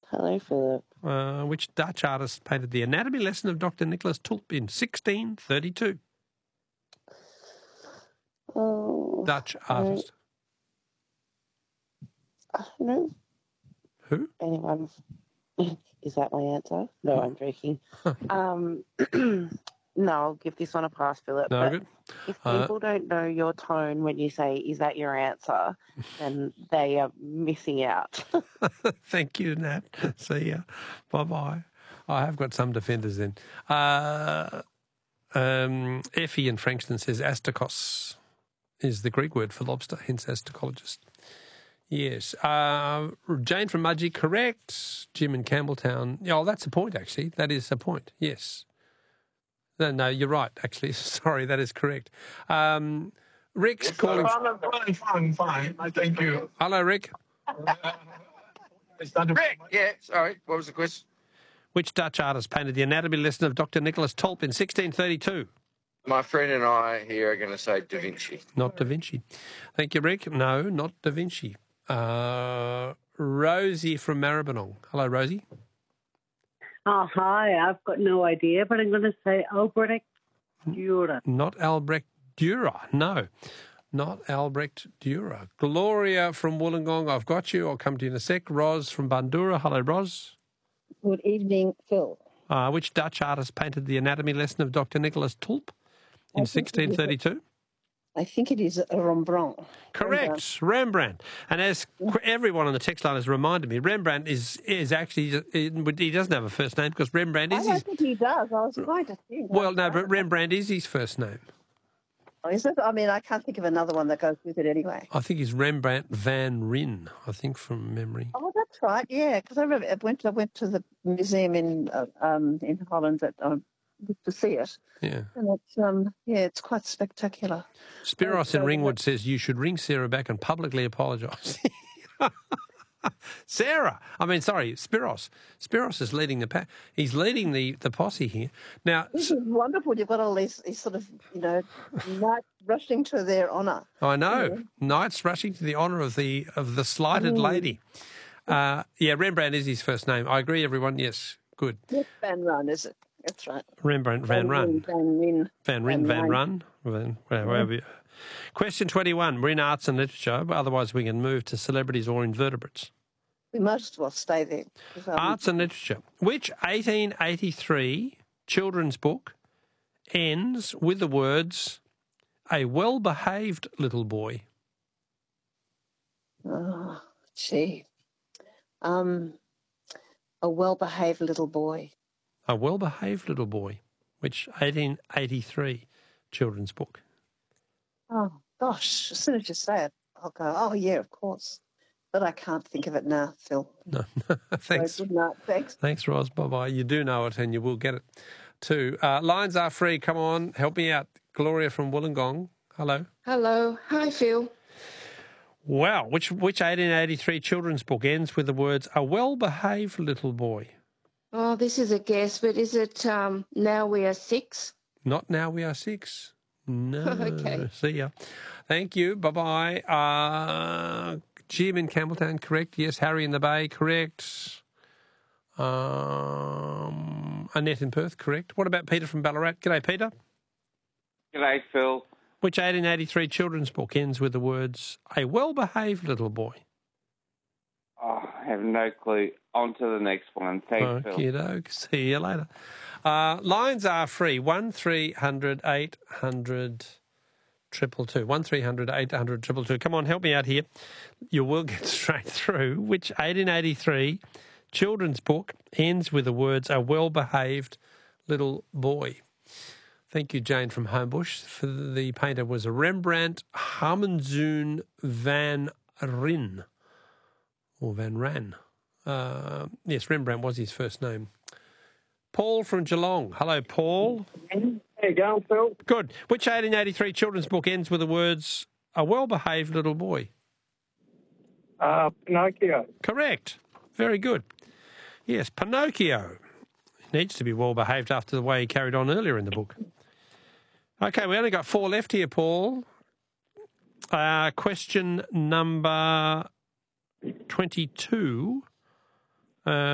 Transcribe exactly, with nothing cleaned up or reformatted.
Hello, Philip. Uh, which Dutch artist painted the anatomy lesson of Doctor Nicholas Tulp in sixteen thirty-two? Oh, Dutch I don't, artist. I don't know Who? anyone. Is that my answer? No, I'm joking. um, no, I'll give this one a pass, Philip. No, but good. if Uh, people don't know your tone when you say, is that your answer, then they are missing out. Thank you, Nat. See ya. Bye-bye. I have got some defenders then. Uh, um, Effie in Frankston says astakos is the Greek word for lobster, hence astacologist. Yes. Uh, Jane from Mudgee, correct. Jim in Campbelltown. Oh, that's a point, actually. That is a point, yes. No, no, you're right, actually. Sorry, that is correct. Um, Rick's Yes, calling... I'm fine, fine, fine. I thank you. Hello, Rick. Rick, yeah, sorry. What was the question? Which Dutch artist painted the anatomy lesson of Doctor Nicholas Tulp in sixteen thirty-two? My friend and I here are going to say Da Vinci. Not Da Vinci. Thank you, Rick. No, not Da Vinci. Uh, Rosie from Maribyrnong. Hello, Rosie. Oh, hi. I've got no idea, but I'm going to say Albrecht Dürer. Not Albrecht Dürer. No, not Albrecht Dürer. Gloria from Wollongong. I've got you. I'll come to you in a sec. Ros from Bandura. Hello, Ros. Good evening, Phil. Uh, which Dutch artist painted the anatomy lesson of Doctor Nicholas Tulp in sixteen thirty-two? I think it is a Rembrandt. Correct, Rembrandt. Rembrandt. And as everyone on the text line has reminded me, Rembrandt is is actually, he doesn't have a first name because Rembrandt is I his... don't think he does. I was trying to think. Well, no, but Rembrandt is his first name. Oh, is it? I mean, I can't think of another one that goes with it anyway. I think he's Rembrandt van Ryn, I think, from memory. Oh, that's right, yeah, because I remember I went, I went to the museum in uh, um, in Holland that, um, to see it. Yeah. And it's, um, yeah, it's quite spectacular. Spiros in Ringwood says you should ring Sarah back and publicly apologise. Sarah, I mean, sorry, Spiros. Spiros is leading the pa- he's leading the, the posse here. Now, This is wonderful. You've got all these, these sort of, you know, knights rushing to their honour. I know, Yeah. knights rushing to the honour of the of the slighted Mm. lady. Uh, yeah, Rembrandt is his first name. I agree, everyone. Yes, good. Yes, Van Run, is it? That's right. Rembrandt van Ryn. Van Ryn. Van Ryn, Van Ryn. Run. Van, wherever you- Question twenty-one. We're in arts and literature, but otherwise we can move to celebrities or invertebrates. We might as well stay there. 'Cause, um, Arts and literature. Which eighteen eighty-three children's book ends with the words, "A well-behaved little boy"? Oh, gee. Um, a well-behaved little boy. A well-behaved little boy. Which eighteen eighty-three children's book? Oh, gosh, as soon as you say it, I'll go, oh, yeah, of course. But I can't think of it now, Phil. No, thanks. So good night. Thanks. Thanks, Ros. Bye-bye. You do know it and you will get it too. Uh, lines are free. Come on, help me out. Gloria from Wollongong. Hello. Hello. Hi, Phil. Wow. Which which eighteen eighty-three children's book ends with the words, "A well-behaved little boy"? Oh, this is a guess, but is it um, Now We Are Six? Not Now We Are Six. No. Okay. See ya. Thank you. Bye-bye. Uh, Jim in Campbelltown, correct. Yes. Harry in the Bay, correct. Um, Annette in Perth, correct. What about Peter from Ballarat? G'day, Peter. G'day, Phil. Which eighteen eighty-three children's book ends with the words, "A well-behaved little boy"? Oh, I have no clue. On to the next one. Thanks, Phil. Okie doke. See you later. Uh, lines are free. One three hundred eight hundred triple two. One three hundred eight hundred triple two. Come on, help me out here. You will get straight through. Which eighteen eighty-three children's book ends with the words, "A well-behaved little boy"? Thank you, Jane from Homebush. For the painter was Rembrandt Harmenzoon van Ryn. Or Van Ran. Uh, yes, Rembrandt was his first name. Paul from Geelong. Hello, Paul. How you going, Phil? Good. Which eighteen eighty-three children's book ends with the words, "A well-behaved little boy"? Uh, Pinocchio. Correct. Very good. Yes, Pinocchio. Needs to be well-behaved after the way he carried on earlier in the book. Okay, we only got four left here, Paul. Uh, question number twenty-two. Uh,